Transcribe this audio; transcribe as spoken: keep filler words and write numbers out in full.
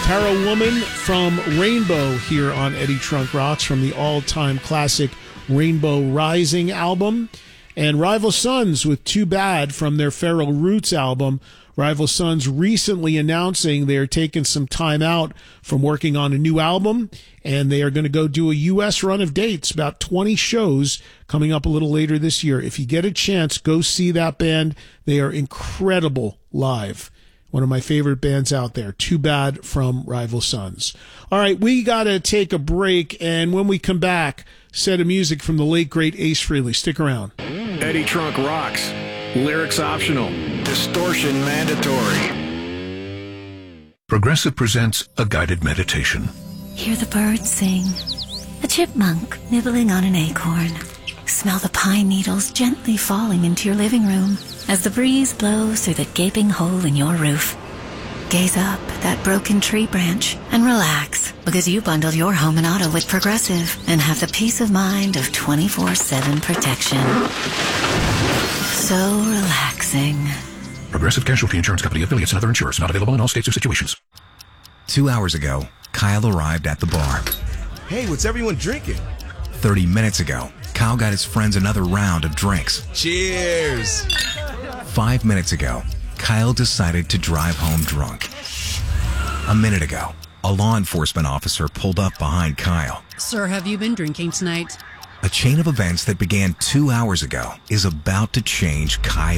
Tara Woman from Rainbow here on Eddie Trunk Rocks from the all-time classic Rainbow Rising album. And Rival Sons with Too Bad from their Feral Roots album. Rival Sons recently announcing they're taking some time out from working on a new album, and they are going to go do a U S run of dates, about twenty shows coming up a little later this year. If you get a chance, go see that band. They are incredible live. One of my favorite bands out there. Too Bad from Rival Sons. All right, we got to take a break, and when we come back, set of music from the late, great Ace Frehley. Stick around. Eddie Trunk Rocks. Lyrics optional. Distortion mandatory. Progressive presents a guided meditation. Hear the birds sing. A chipmunk nibbling on an acorn. Smell the pine needles gently falling into your living room as the breeze blows through the gaping hole in your roof. Gaze up at that broken tree branch and relax, because you bundled your home and auto with Progressive and have the peace of mind of twenty-four seven protection. So relaxing. Progressive Casualty Insurance Company, affiliates, and other insurers. Not available in all states or situations. Two hours ago, Kyle arrived at the bar. Hey, what's everyone drinking? Thirty minutes ago, Kyle got his friends another round of drinks. Cheers! Five minutes ago, Kyle decided to drive home drunk. A minute ago, a law enforcement officer pulled up behind Kyle. Sir, have you been drinking tonight? A chain of events that began two hours ago is about to change Kyle.